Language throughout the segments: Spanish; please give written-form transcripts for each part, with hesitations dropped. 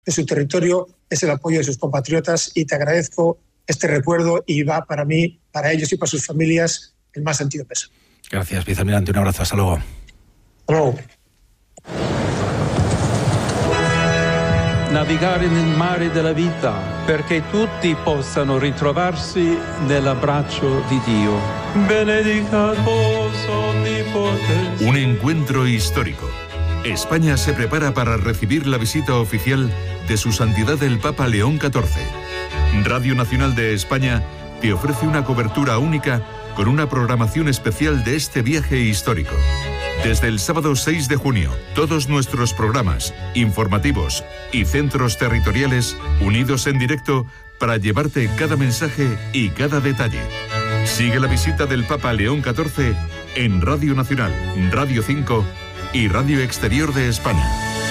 de su territorio, es el apoyo de sus compatriotas, y te agradezco este recuerdo, y va para mí, para ellos y para sus familias, el más sentido pésame. Gracias, vicealmirante. Un abrazo. Hasta luego. Hasta luego. Navigare nel mare della vita perché tutti possano ritrovarsi nell'abbraccio di Dio. Benedicat vos omnipotens. Un encuentro histórico. España se prepara para recibir la visita oficial de Su Santidad el Papa León XIV. Radio Nacional de España te ofrece una cobertura única con una programación especial de este viaje histórico. Desde el sábado 6 de junio, todos nuestros programas, informativos y centros territoriales unidos en directo para llevarte cada mensaje y cada detalle. Sigue la visita del Papa León XIV en Radio Nacional, Radio 5 y Radio Exterior de España.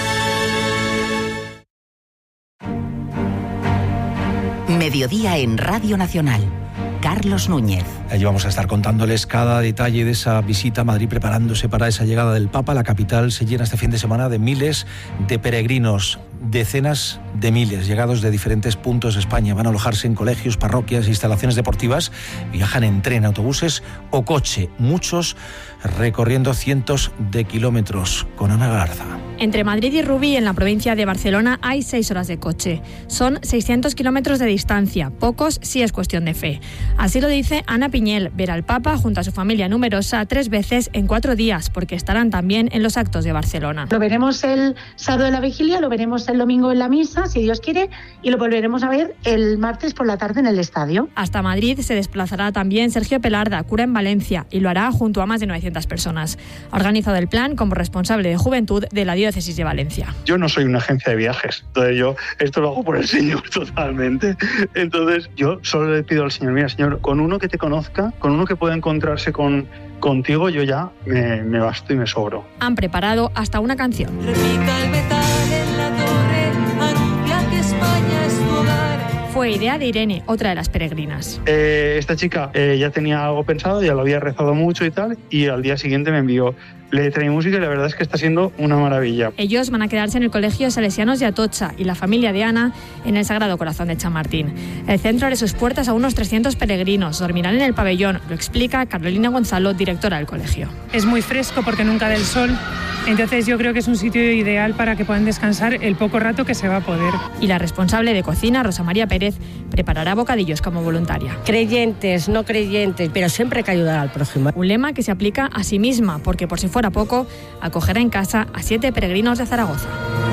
Mediodía en Radio Nacional. Carlos Núñez. Allí vamos a estar contándoles cada detalle de esa visita a Madrid, preparándose para esa llegada del Papa. La capital se llena este fin de semana de miles de peregrinos, decenas de miles, llegados de diferentes puntos de España. Van a alojarse en colegios, parroquias, instalaciones deportivas, viajan en tren, autobuses o coche, muchos recorriendo cientos de kilómetros. Con Ana Garza. Entre Madrid y Rubí, en la provincia de Barcelona, hay 6 horas de coche. Son 600 kilómetros de distancia, pocos si es cuestión de fe. Así lo dice Ana Piñel, ver al Papa junto a su familia numerosa 3 veces en 4 días, porque estarán también en los actos de Barcelona. Lo veremos el sábado de la vigilia, lo veremos el domingo en la misa, si Dios quiere, y lo volveremos a ver el martes por la tarde en el estadio. Hasta Madrid se desplazará también Sergio Pelarda, cura en Valencia, y lo hará junto a más de 900 personas. Ha organizado el plan como responsable de juventud de la diócesis de Valencia. Yo no soy una agencia de viajes, entonces yo esto lo hago por el Señor totalmente. Entonces yo solo le pido al Señor, mira Señor, con uno que te conozca, con uno que pueda encontrarse contigo, yo ya me basto y me sobro. Han preparado hasta una canción. Repica el metal en la torre, anuncia que España es tu hogar. Fue idea de Irene, otra de las peregrinas. Esta chica ya tenía algo pensado, ya lo había rezado mucho y tal, y al día siguiente me envió letra y música, y la verdad es que está siendo una maravilla. Ellos van a quedarse en el Colegio Salesianos de Atocha y la familia de Ana en el Sagrado Corazón de Chamartín. El centro abre sus puertas a unos 300 peregrinos. Dormirán en el pabellón, lo explica Carolina Gonzalo, directora del colegio. Es muy fresco porque nunca da el sol, entonces yo creo que es un sitio ideal para que puedan descansar el poco rato que se va a poder. Y la responsable de cocina, Rosa María Pérez, preparará bocadillos como voluntaria. Creyentes, no creyentes, pero siempre hay que ayudar al prójimo. Un lema que se aplica a sí misma, porque por si fuera poco, acogerá en casa a 7 peregrinos de Zaragoza.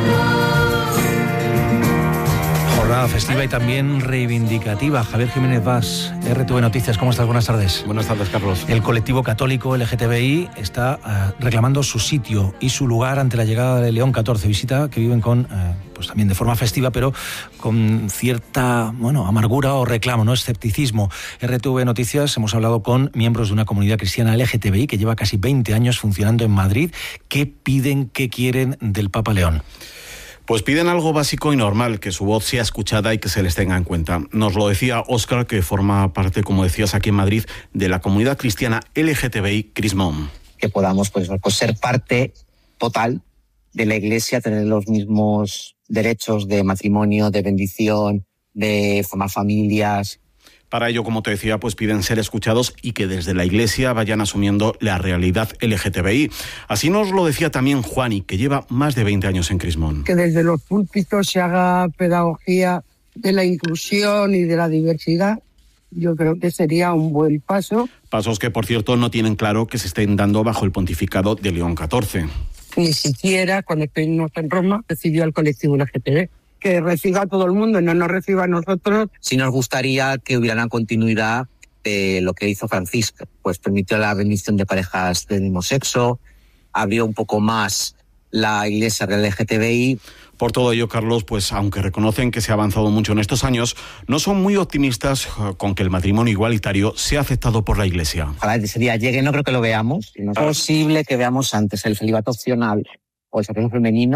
Jornada festiva y también reivindicativa. Javier Jiménez Vaz, RTV Noticias, ¿cómo estás? Buenas tardes. Buenas tardes, Carlos. El colectivo católico LGTBI está reclamando su sitio y su lugar ante la llegada de León XIV, visita que viven con, pues también de forma festiva, pero con cierta, amargura o reclamo, ¿no? Escepticismo. RTV Noticias hemos hablado con miembros de una comunidad cristiana LGTBI que lleva casi 20 años funcionando en Madrid. ¿Qué piden, qué quieren del Papa León? Pues piden algo básico y normal, que su voz sea escuchada y que se les tenga en cuenta. Nos lo decía Óscar, que forma parte, como decías, aquí en Madrid, de la comunidad cristiana LGTBI Crismón. Que podamos pues ser parte total de la Iglesia, tener los mismos derechos de matrimonio, de bendición, de formar familias. Para ello, como te decía, pues piden ser escuchados y que desde la Iglesia vayan asumiendo la realidad LGTBI. Así nos lo decía también Juani, que lleva más de 20 años en Crismón. Que desde los púlpitos se haga pedagogía de la inclusión y de la diversidad. Yo creo que sería un buen paso. Pasos que, por cierto, no tienen claro que se estén dando bajo el pontificado de León XIV. Ni siquiera, cuando estuvimos en Roma, recibió al colectivo LGTB. Que reciba a todo el mundo y no nos reciba a nosotros. Sí nos gustaría que hubiera una continuidad de lo que hizo Francisco, pues permitió la bendición de parejas del mismo sexo, abrió un poco más la Iglesia del LGTBI. Por todo ello, Carlos, pues aunque reconocen que se ha avanzado mucho en estos años, no son muy optimistas con que el matrimonio igualitario sea aceptado por la Iglesia. Ojalá ese día llegue, no creo que lo veamos. No es posible que veamos antes el celibato opcional o el sacerdocio femenino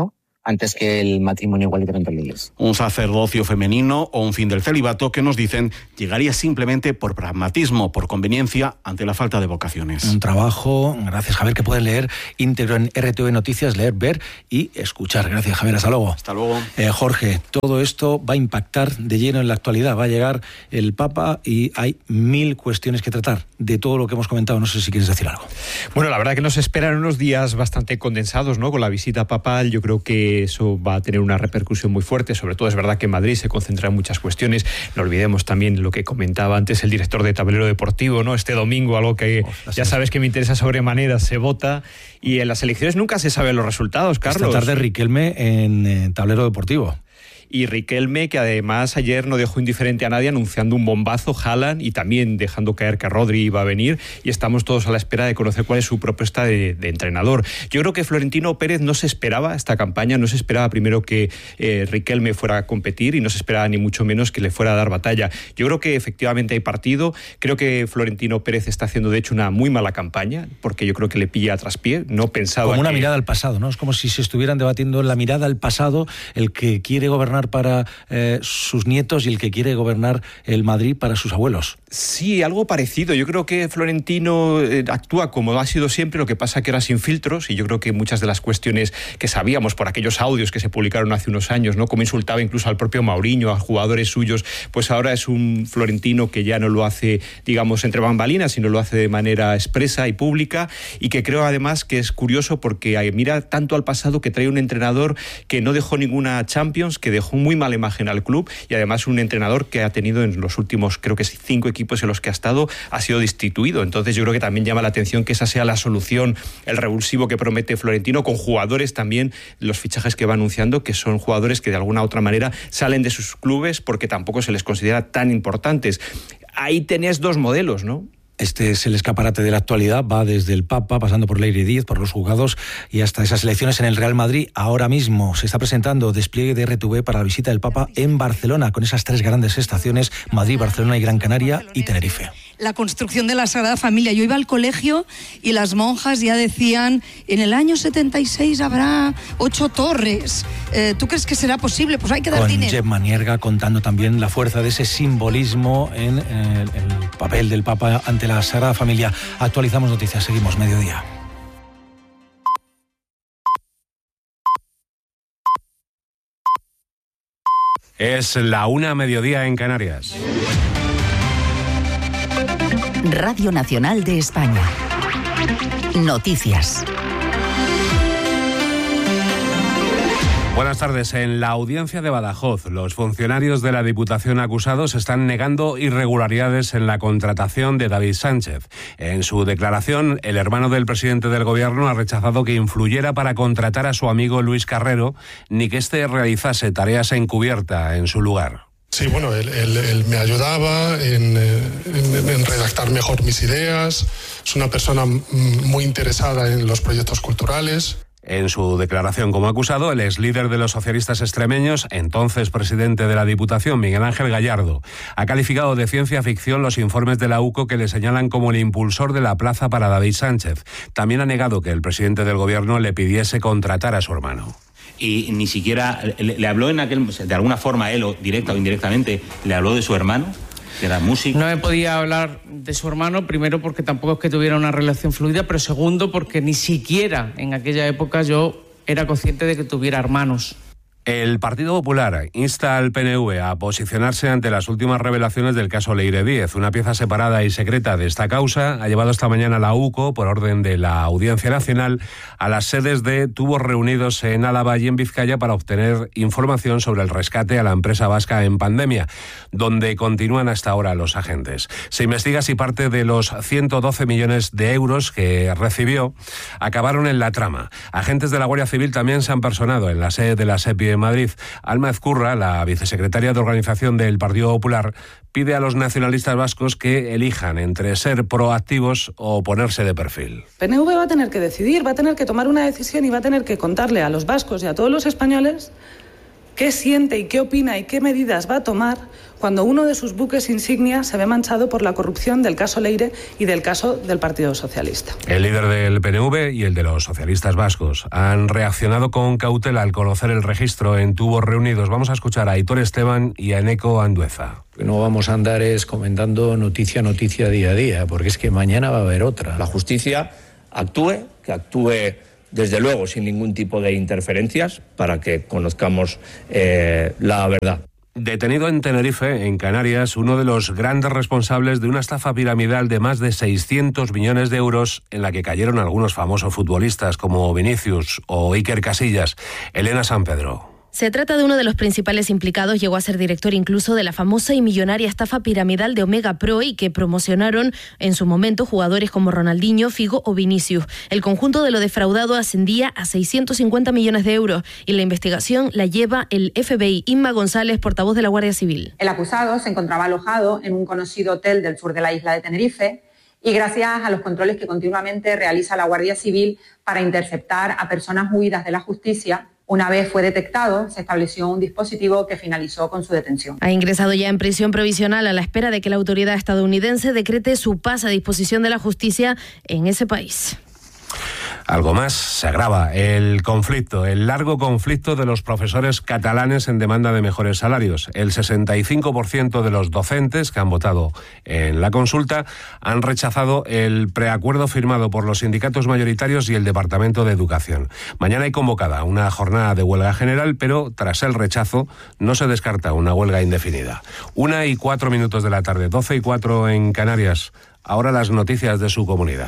antes que el matrimonio igualitario entre leyes. Un sacerdocio femenino o un fin del celibato que nos dicen llegaría simplemente por pragmatismo, por conveniencia, ante la falta de vocaciones. Un trabajo, gracias Javier, que pueden leer íntegro en RTV Noticias, leer, ver y escuchar. Gracias Javier, hasta luego. Hasta luego. Jorge, todo esto va a impactar de lleno en la actualidad. Va a llegar el Papa y hay 1000 cuestiones que tratar de todo lo que hemos comentado. No sé si quieres decir algo. Bueno, la verdad que nos esperan unos días bastante condensados, ¿no? Con la visita papal, yo creo que eso va a tener una repercusión muy fuerte. Sobre todo es verdad que en Madrid se concentra en muchas cuestiones. No olvidemos también lo que comentaba antes el director de Tablero Deportivo, ¿no? Este domingo, algo que ya sabes que me interesa sobremanera, se vota y en las elecciones nunca se saben los resultados, Carlos. Esta tarde Riquelme en Tablero Deportivo. Y Riquelme, que además ayer no dejó indiferente a nadie anunciando un bombazo, Haaland, y también dejando caer que Rodri iba a venir, y estamos todos a la espera de conocer cuál es su propuesta de entrenador. Yo creo que Florentino Pérez no se esperaba esta campaña, no se esperaba primero que Riquelme fuera a competir y no se esperaba ni mucho menos que le fuera a dar batalla. Yo creo que efectivamente hay partido, creo que Florentino Pérez está haciendo de hecho una muy mala campaña, porque yo creo que le pilla a traspié, no pensaba como una mirada al pasado, ¿no? Es como si se estuvieran debatiendo la mirada al pasado, el que quiere gobernar para sus nietos y el que quiere gobernar el Madrid para sus abuelos. Sí, algo parecido. Yo creo que Florentino actúa como ha sido siempre, lo que pasa que ahora sin filtros, y yo creo que muchas de las cuestiones que sabíamos por aquellos audios que se publicaron hace unos años, ¿no? Como insultaba incluso al propio Mourinho, a jugadores suyos, pues ahora es un Florentino que ya no lo hace, digamos, entre bambalinas, sino lo hace de manera expresa y pública, y que creo además que es curioso porque mira tanto al pasado, que trae un entrenador que no dejó ninguna Champions, que dejó muy mala imagen al club, y además un entrenador que ha tenido en los últimos, creo que 5 equipos en los que ha estado, ha sido destituido. Entonces yo creo que también llama la atención que esa sea la solución, el revulsivo que promete Florentino, con jugadores también, los fichajes que va anunciando, que son jugadores que de alguna u otra manera salen de sus clubes porque tampoco se les considera tan importantes. Ahí tenés dos modelos, ¿no? Este es el escaparate de la actualidad, va desde el Papa, pasando por Leire Díez, por los juzgados y hasta esas elecciones en el Real Madrid. Ahora mismo se está presentando despliegue de RTV para la visita del Papa en Barcelona, con esas 3 grandes estaciones, Madrid, Barcelona y Gran Canaria y Tenerife. La construcción de la Sagrada Familia. Yo iba al colegio y las monjas ya decían, en el año 76 habrá 8 torres. ¿Tú crees que será posible? Pues hay que dar dinero. Con Jep Manierga contando también la fuerza de ese simbolismo en el papel del Papa ante la Sagrada Familia. Actualizamos noticias, seguimos mediodía. Es la 1:00 mediodía en Canarias. Radio Nacional de España. Noticias. Buenas tardes. En la audiencia de Badajoz, los funcionarios de la Diputación acusados están negando irregularidades en la contratación de David Sánchez. En su declaración, el hermano del presidente del Gobierno ha rechazado que influyera para contratar a su amigo Luis Carrero, ni que éste realizase tareas encubierta en su lugar. Sí, bueno, él me ayudaba en redactar mejor mis ideas. Es una persona muy interesada en los proyectos culturales. En su declaración como acusado, el ex líder de los socialistas extremeños, entonces presidente de la Diputación, Miguel Ángel Gallardo, ha calificado de ciencia ficción los informes de la UCO que le señalan como el impulsor de la plaza para David Sánchez. También ha negado que el presidente del Gobierno le pidiese contratar a su hermano. Y ni siquiera le habló de alguna forma, él, o directa o indirectamente, le habló de su hermano, de la música. No me podía hablar de su hermano, primero porque tampoco es que tuviera una relación fluida, pero segundo porque ni siquiera en aquella época yo era consciente de que tuviera hermanos. El Partido Popular insta al PNV a posicionarse ante las últimas revelaciones del caso Leire Díez. Una pieza separada y secreta de esta causa ha llevado esta mañana la UCO, por orden de la Audiencia Nacional, a las sedes de tubos reunidos en Álava y en Vizcaya para obtener información sobre el rescate a la empresa vasca en pandemia, donde continúan hasta ahora los agentes. Se investiga si parte de los 112 millones de euros que recibió acabaron en la trama. Agentes de la Guardia Civil también se han personado en la sede de la SEPI en Madrid. Alma Ezcurra, la vicesecretaria de Organización del Partido Popular, pide a los nacionalistas vascos que elijan entre ser proactivos o ponerse de perfil. PNV va a tener que decidir, va a tener que tomar una decisión y va a tener que contarle a los vascos y a todos los españoles qué siente y qué opina y qué medidas va a tomar cuando uno de sus buques insignia se ve manchado por la corrupción del caso Leire y del caso del Partido Socialista. El líder del PNV y el de los socialistas vascos han reaccionado con cautela al conocer el registro en tubos reunidos. Vamos a escuchar a Aitor Esteban y a Eneco Andueza. No vamos a andar comentando noticia a noticia día a día, porque es que mañana va a haber otra. La justicia que actúe desde luego sin ningún tipo de interferencias para que conozcamos la verdad. Detenido en Tenerife, en Canarias, uno de los grandes responsables de una estafa piramidal de más de 600 millones de euros en la que cayeron algunos famosos futbolistas como Vinicius o Iker Casillas. Elena San Pedro. Se trata de uno de los principales implicados, llegó a ser director incluso de la famosa y millonaria estafa piramidal de Omega Pro y que promocionaron en su momento jugadores como Ronaldinho, Figo o Vinicius. El conjunto de lo defraudado ascendía a 650 millones de euros y la investigación la lleva el FBI. Inma González, portavoz de la Guardia Civil. El acusado se encontraba alojado en un conocido hotel del sur de la isla de Tenerife y gracias a los controles que continuamente realiza la Guardia Civil para interceptar a personas huidas de la justicia, una vez fue detectado, se estableció un dispositivo que finalizó con su detención. Ha ingresado ya en prisión provisional a la espera de que la autoridad estadounidense decrete su paz a disposición de la justicia en ese país. Algo más, se agrava el largo conflicto de los profesores catalanes en demanda de mejores salarios. El 65% de los docentes que han votado en la consulta han rechazado el preacuerdo firmado por los sindicatos mayoritarios y el Departamento de Educación. Mañana hay convocada una jornada de huelga general, pero tras el rechazo no se descarta una huelga indefinida. 1:04 de la tarde, 12:04 en Canarias. Ahora las noticias de su comunidad.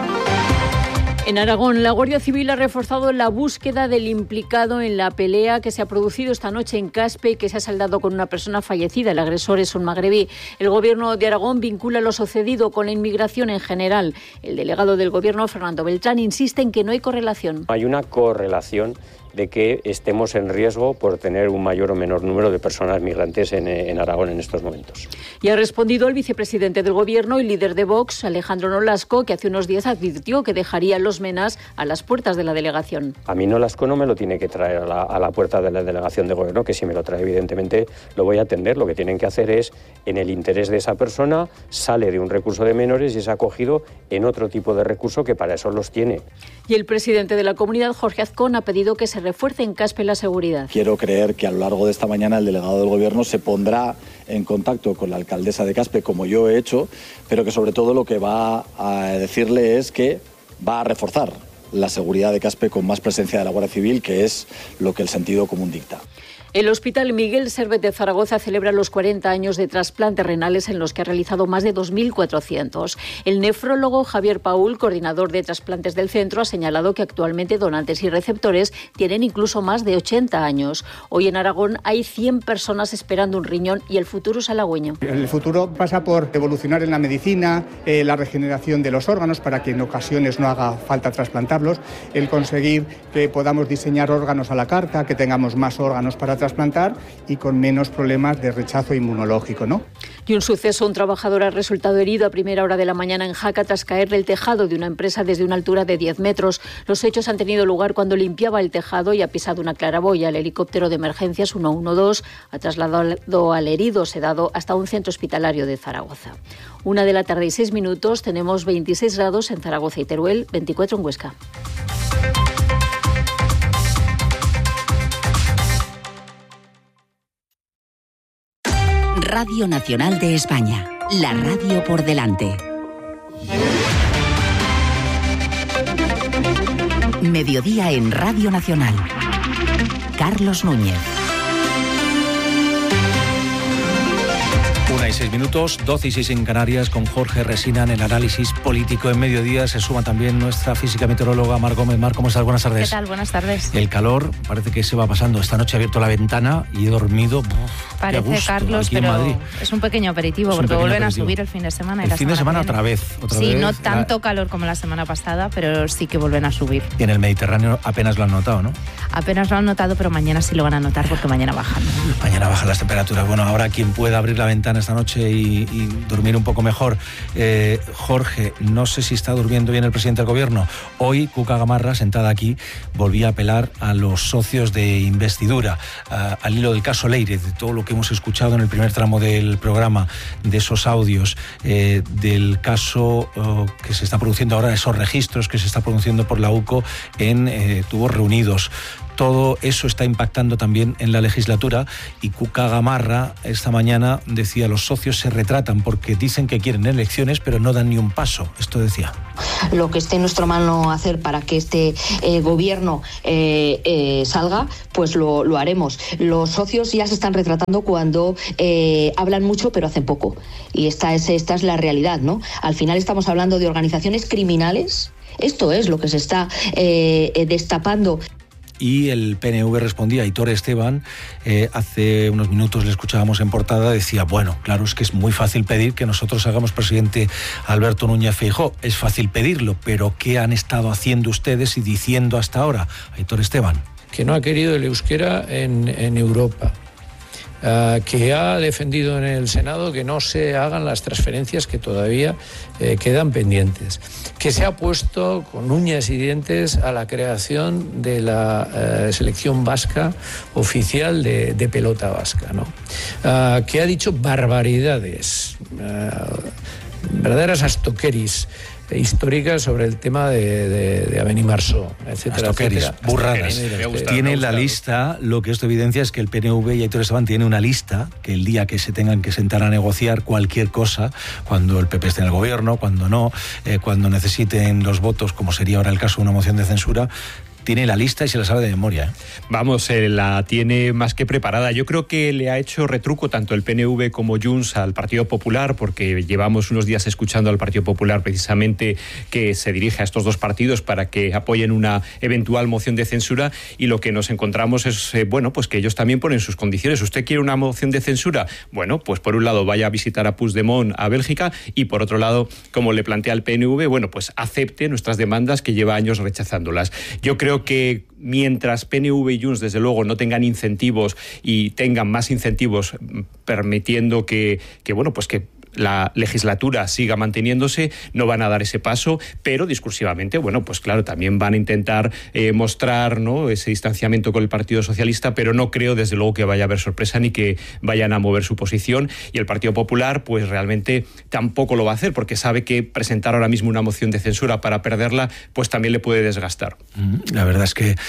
En Aragón, la Guardia Civil ha reforzado la búsqueda del implicado en la pelea que se ha producido esta noche en Caspe y que se ha saldado con una persona fallecida. El agresor es un magrebí. El Gobierno de Aragón vincula lo sucedido con la inmigración en general. El delegado del Gobierno, Fernando Beltrán, insiste en que no hay correlación. Hay una correlación de que estemos en riesgo por tener un mayor o menor número de personas migrantes en Aragón en estos momentos. Y ha respondido el vicepresidente del Gobierno y líder de Vox, Alejandro Nolasco, que hace unos días advirtió que dejaría los menas a las puertas de la delegación. A mí Nolasco no me lo tiene que traer a la puerta de la delegación de Gobierno, que si me lo trae evidentemente lo voy a atender. Lo que tienen que hacer es, en el interés de esa persona, sale de un recurso de menores y es acogido en otro tipo de recurso que para eso los tiene. Y el presidente de la comunidad, Jorge Azcón, ha pedido que se refuerce en Caspe la seguridad. Quiero creer que a lo largo de esta mañana el delegado del Gobierno se pondrá en contacto con la alcaldesa de Caspe, como yo he hecho, pero que sobre todo lo que va a decirle es que va a reforzar la seguridad de Caspe con más presencia de la Guardia Civil, que es lo que el sentido común dicta. El Hospital Miguel Servet de Zaragoza celebra los 40 años de trasplantes renales en los que ha realizado más de 2.400. El nefrólogo Javier Paul, coordinador de trasplantes del centro, ha señalado que actualmente donantes y receptores tienen incluso más de 80 años. Hoy en Aragón hay 100 personas esperando un riñón y el futuro es halagüeño. El futuro pasa por evolucionar en la medicina, la regeneración de los órganos para que en ocasiones no haga falta trasplantarlos, el conseguir que podamos diseñar órganos a la carta, que tengamos más órganos para trasplantar y con menos problemas de rechazo inmunológico, ¿no? Y un suceso, un trabajador ha resultado herido a primera hora de la mañana en Jaca tras caer del tejado de una empresa desde una altura de 10 metros. Los hechos han tenido lugar cuando limpiaba el tejado y ha pisado una claraboya. El helicóptero de emergencias 112 ha trasladado al herido sedado hasta un centro hospitalario de Zaragoza. 1:06 tenemos 26 grados en Zaragoza y Teruel, 24 en Huesca. Radio Nacional de España, la radio por delante. Mediodía en Radio Nacional. Carlos Núñez. 1:06, 12:06 en Canarias, con Jorge Resina en el análisis político. En Mediodía se suma también nuestra física meteoróloga Mar Gómez. Mar, ¿cómo estás? Buenas tardes. ¿Qué tal? Buenas tardes. El calor parece que se va pasando. Esta noche he abierto la ventana y he dormido Parece, gusto, Carlos, aquí en pero Madrid. es un pequeño aperitivo, Es un porque pequeño vuelven aperitivo. a subir el fin de semana. El fin de semana otra vez. Sí, no tanto calor como la semana pasada, pero sí que vuelven a subir. Y en el Mediterráneo apenas lo han notado, ¿no? Apenas lo han notado, pero mañana sí lo van a notar porque mañana bajan. Mañana bajan las temperaturas. Bueno, ahora quien pueda abrir la ventana esta noche y dormir un poco mejor. Jorge, no sé si está durmiendo bien el presidente del gobierno. Hoy, Cuca Gamarra, sentada aquí, volvía a apelar a los socios de investidura, al hilo del caso Leire, de todo lo que hemos escuchado en el primer tramo del programa, de esos audios, del caso que se está produciendo ahora, esos registros que se está produciendo por la UCO en tubos reunidos. Todo eso está impactando también en la legislatura y Cuca Gamarra esta mañana decía: los socios se retratan porque dicen que quieren elecciones pero no dan ni un paso. Esto decía. Lo que esté en nuestra mano hacer para que este gobierno salga, pues lo haremos. Los socios ya se están retratando cuando hablan mucho pero hacen poco. Y esta es la realidad, ¿no? Al final estamos hablando de organizaciones criminales. Esto es lo que se está destapando. Y el PNV respondía, Aitor Esteban, hace unos minutos le escuchábamos en portada, decía: bueno, claro, es que es muy fácil pedir que nosotros hagamos presidente a Alberto Núñez Feijóo, es fácil pedirlo, pero ¿qué han estado haciendo ustedes y diciendo hasta ahora? Aitor Esteban. Que no ha querido el euskera en Europa. Que ha defendido en el Senado que no se hagan las transferencias que todavía quedan pendientes, que se ha puesto con uñas y dientes a la creación de la selección vasca oficial de pelota vasca, ¿no? Que ha dicho barbaridades, verdaderas astoqueris históricas sobre el tema de Abenimarso, etcétera, etcétera. Burradas. Tiene la lista, lo que esto evidencia es que el PNV y Aitor Esteban tiene una lista que el día que se tengan que sentar a negociar cualquier cosa, cuando el PP esté en el gobierno, cuando no, cuando necesiten los votos, como sería ahora el caso de una moción de censura, tiene la lista y se la sabe de memoria. Vamos, la tiene más que preparada. Yo creo que le ha hecho retruco tanto el PNV como Junts al Partido Popular, porque llevamos unos días escuchando al Partido Popular precisamente que se dirige a estos dos partidos para que apoyen una eventual moción de censura, y lo que nos encontramos es, bueno, pues que ellos también ponen sus condiciones. ¿Usted quiere una moción de censura? Bueno, pues por un lado vaya a visitar a Puigdemont a Bélgica, y por otro lado, como le plantea el PNV, bueno, pues acepte nuestras demandas que lleva años rechazándolas. Yo creo que mientras PNV y Junts, desde luego, no tengan incentivos y tengan más incentivos permitiendo que bueno, pues que la legislatura siga manteniéndose, no van a dar ese paso, pero discursivamente, bueno, pues claro, también van a intentar mostrar, ¿no?, ese distanciamiento con el Partido Socialista, pero no creo, desde luego, que vaya a haber sorpresa ni que vayan a mover su posición. Y el Partido Popular, pues realmente tampoco lo va a hacer, porque sabe que presentar ahora mismo una moción de censura para perderla, pues también le puede desgastar. La verdad es que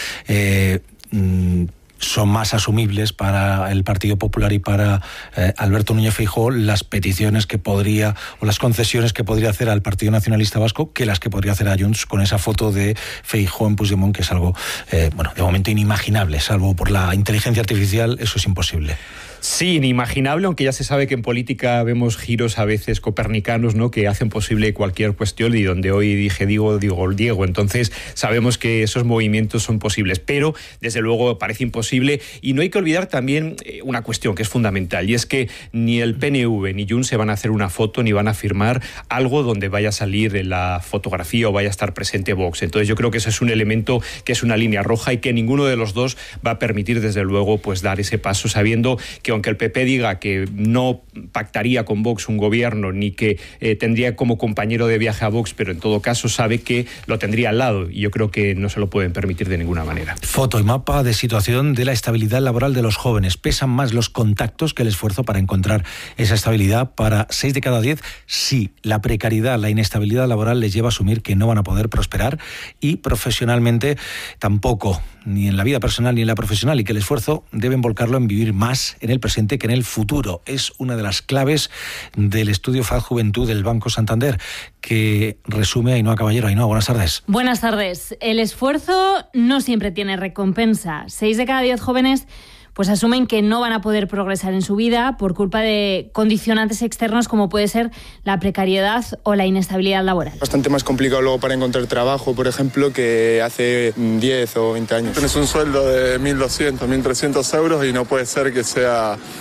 son más asumibles para el Partido Popular y para Alberto Núñez Feijóo las peticiones que podría, o las concesiones que podría hacer al Partido Nacionalista Vasco, que las que podría hacer a Junts con esa foto de Feijóo en Puigdemont, que es algo, bueno, de momento inimaginable, salvo por la inteligencia artificial, eso es imposible. Sí, inimaginable, aunque ya se sabe que en política vemos giros a veces copernicanos, ¿no?, que hacen posible cualquier cuestión, y donde hoy dije digo Diego, entonces sabemos que esos movimientos son posibles, pero desde luego parece imposible. Y no hay que olvidar también una cuestión que es fundamental, y es que ni el PNV ni Junts se van a hacer una foto ni van a firmar algo donde vaya a salir en la fotografía o vaya a estar presente Vox. Entonces yo creo que ese es un elemento que es una línea roja y que ninguno de los dos va a permitir, desde luego, pues dar ese paso, sabiendo que aunque el PP diga que no pactaría con Vox un gobierno ni que tendría como compañero de viaje a Vox, pero en todo caso sabe que lo tendría al lado, y yo creo que no se lo pueden permitir de ninguna manera. Foto y mapa de situación de la estabilidad laboral de los jóvenes. Pesan más los contactos que el esfuerzo para encontrar esa estabilidad. Para 6 de cada 10, sí, la precariedad, la inestabilidad laboral les lleva a asumir que no van a poder prosperar, y profesionalmente tampoco, ni en la vida personal ni en la profesional, y que el esfuerzo deben volcarlo en vivir más en el presente que en el futuro. Es una de las claves del estudio FAD Juventud del Banco Santander, que resume Ainhoa Caballero. Ainhoa, buenas tardes. Buenas tardes. El esfuerzo no siempre tiene recompensa. 6 de cada 10 jóvenes pues asumen que no van a poder progresar en su vida por culpa de condicionantes externos como puede ser la precariedad o la inestabilidad laboral. Bastante más complicado luego para encontrar trabajo, por ejemplo, que hace 10 o 20 años. Tienes un sueldo de 1.200, 1.300 euros y no puede ser que sea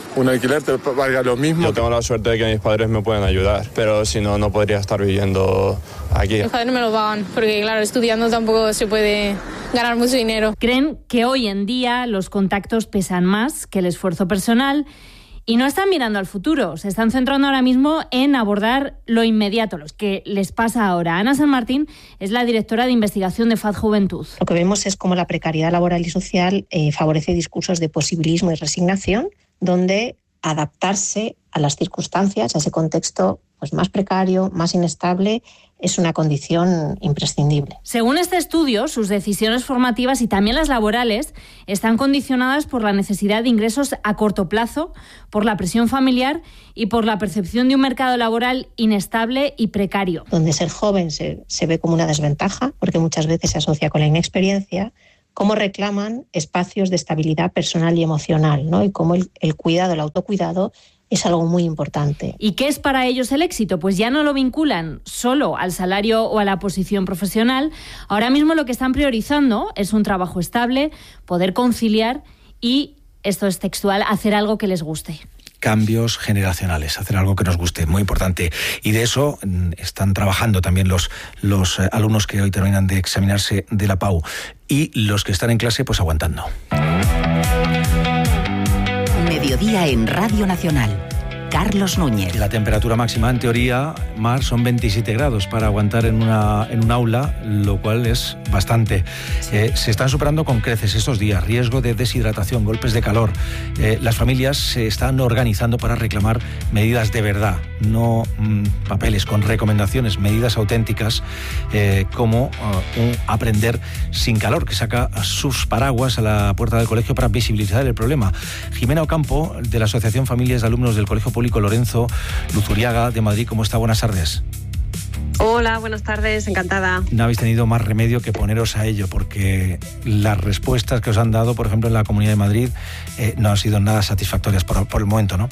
un alquiler te valga lo mismo. Yo tengo la suerte de que mis padres me pueden ayudar, pero si no, no podría estar viviendo aquí. Mis padres me lo pagan, porque claro, estudiando tampoco se puede ganar mucho dinero. Creen que hoy en día los contactos pesan más que el esfuerzo personal y no están mirando al futuro, se están centrando ahora mismo en abordar lo inmediato, lo que les pasa ahora. Ana San Martín es la directora de investigación de FAD Juventud. Lo que vemos es cómo la precariedad laboral y social favorece discursos de posibilismo y resignación, donde adaptarse a las circunstancias, a ese contexto pues más precario, más inestable, es una condición imprescindible. Según este estudio, sus decisiones formativas y también las laborales están condicionadas por la necesidad de ingresos a corto plazo, por la presión familiar y por la percepción de un mercado laboral inestable y precario. Donde ser joven se ve como una desventaja, porque muchas veces se asocia con la inexperiencia, cómo reclaman espacios de estabilidad personal y emocional, ¿no? Y cómo el cuidado, el autocuidado es algo muy importante. ¿Y qué es para ellos el éxito? Pues ya no lo vinculan solo al salario o a la posición profesional. Ahora mismo lo que están priorizando es un trabajo estable, poder conciliar y, esto es textual, hacer algo que les guste. Cambios generacionales, hacer algo que nos guste, muy importante. Y de eso están trabajando también los alumnos que hoy terminan de examinarse de la PAU y los que están en clase pues aguantando. Mediodía en Radio Nacional. Carlos Núñez. La temperatura máxima, en teoría, Mar, son 27 grados para aguantar en un aula, lo cual es bastante. Se están superando con creces estos días, riesgo de deshidratación, golpes de calor. Las familias se están organizando para reclamar medidas de verdad, no papeles, con recomendaciones, medidas auténticas, como aprender sin calor, que saca sus paraguas a la puerta del colegio para visibilizar el problema. Jimena Ocampo, de la Asociación Familias de Alumnos del Colegio Público Lorenzo Luzuriaga de Madrid. ¿Cómo está? Buenas tardes. Hola, buenas tardes, encantada. No habéis tenido más remedio que poneros a ello, porque las respuestas que os han dado, por ejemplo, en la Comunidad de Madrid, no han sido nada satisfactorias por el momento, ¿no?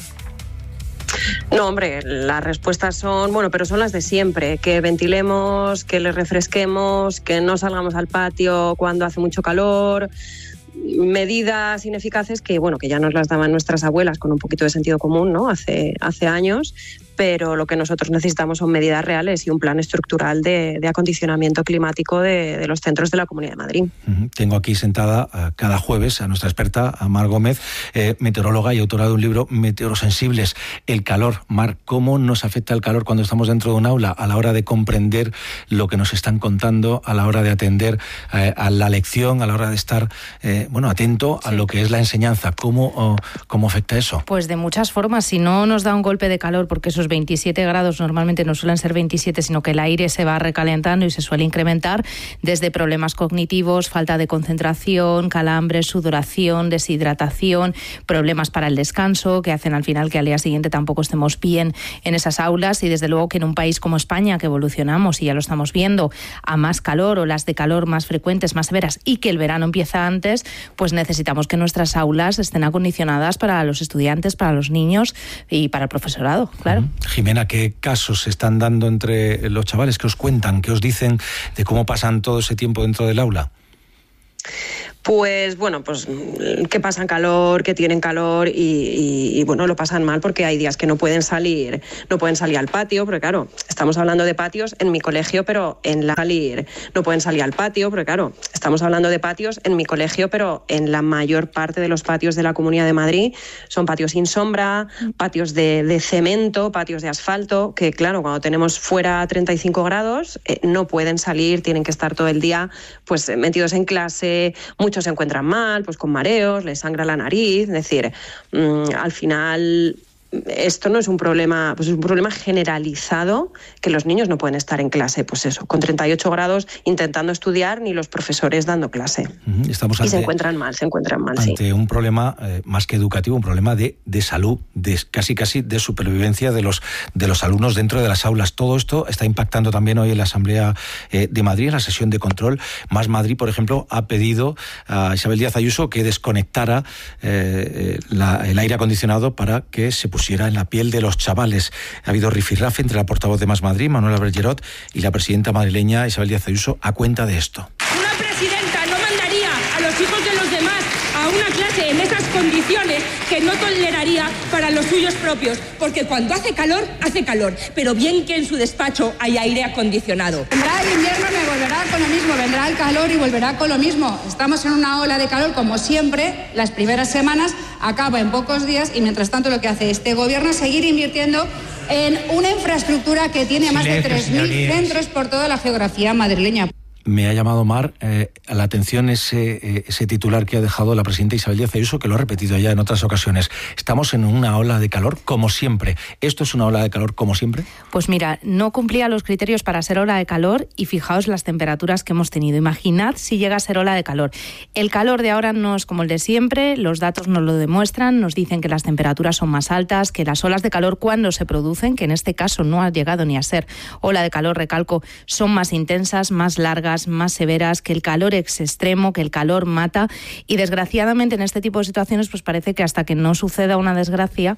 No, hombre, las respuestas son, pero son las de siempre, que ventilemos, que les refresquemos, que no salgamos al patio cuando hace mucho calor, medidas ineficaces que ya nos las daban nuestras abuelas con un poquito de sentido común, ¿no? Hace años, pero lo que nosotros necesitamos son medidas reales y un plan estructural de acondicionamiento climático de los centros de la Comunidad de Madrid. Tengo aquí sentada cada jueves a nuestra experta, a Mar Gómez, meteoróloga y autora de un libro, Meteorosensibles. El calor. Mar, ¿cómo nos afecta el calor cuando estamos dentro de un aula a la hora de comprender lo que nos están contando, a la hora de atender a la lección, a la hora de estar atento a lo que es la enseñanza? ¿Cómo afecta eso? Pues de muchas formas. Si no nos da un golpe de calor, porque esos 27 grados normalmente no suelen ser 27, sino que el aire se va recalentando y se suele incrementar, desde problemas cognitivos, falta de concentración, calambres, sudoración, deshidratación, problemas para el descanso, que hacen al final que al día siguiente tampoco estemos bien en esas aulas, y desde luego que en un país como España, que evolucionamos, y ya lo estamos viendo, a más calor, olas de calor más frecuentes, más severas, y que el verano empieza antes, pues necesitamos que nuestras aulas estén acondicionadas para los estudiantes, para los niños y para el profesorado, claro. Jimena, ¿qué casos se están dando entre los chavales? ¿Qué os cuentan? ¿Qué os dicen de cómo pasan todo ese tiempo dentro del aula? Pues que pasan calor, que tienen calor y lo pasan mal porque hay días que no pueden salir al patio, porque claro, estamos hablando de patios en mi colegio, pero no pueden salir al patio, porque claro, estamos hablando de patios en mi colegio, pero en la mayor parte de los patios de la Comunidad de Madrid son patios sin sombra, patios de cemento, patios de asfalto, que claro, cuando tenemos fuera 35 grados no pueden salir, tienen que estar todo el día metidos en clase. Muchos se encuentran mal, con mareos, les sangra la nariz, es decir, al final esto no es un problema, es un problema generalizado, que los niños no pueden estar en clase, con 38 grados intentando estudiar, ni los profesores dando clase. Se encuentran mal, ante un problema más que educativo, un problema de salud, de casi de supervivencia de los alumnos dentro de las aulas. Todo esto está impactando también hoy en la Asamblea de Madrid, en la sesión de control. Más Madrid, por ejemplo, ha pedido a Isabel Díaz Ayuso que desconectara el aire acondicionado para que se pusiera en la piel de los chavales. Ha habido rifirrafe entre la portavoz de Más Madrid, Manuela Bergerot, y la presidenta madrileña Isabel Díaz Ayuso a cuenta de esto. Una presidenta no mandaría a los hijos de los demás a una clase en esas condiciones que no toleraría para los suyos propios, porque cuando hace calor, pero bien que en su despacho hay aire acondicionado. Vendrá el invierno y me volverá con lo mismo, vendrá el calor y volverá con lo mismo. Estamos en una ola de calor, como siempre, las primeras semanas, acaba en pocos días y mientras tanto lo que hace este gobierno es seguir invirtiendo en una infraestructura que tiene más de 3.000 centros por toda la geografía madrileña. Me ha llamado, Mar, a la atención ese titular que ha dejado la presidenta Isabel Díaz Ayuso, que lo ha repetido ya en otras ocasiones. ¿Estamos en una ola de calor como siempre? ¿Esto es una ola de calor como siempre? Pues mira, no cumplía los criterios para ser ola de calor y fijaos las temperaturas que hemos tenido. Imaginad si llega a ser ola de calor. El calor de ahora no es como el de siempre, los datos nos lo demuestran, nos dicen que las temperaturas son más altas, que las olas de calor cuando se producen, que en este caso no ha llegado ni a ser ola de calor, recalco, son más intensas, más largas, más severas, que el calor es extremo, que el calor mata y desgraciadamente en este tipo de situaciones pues parece que hasta que no suceda una desgracia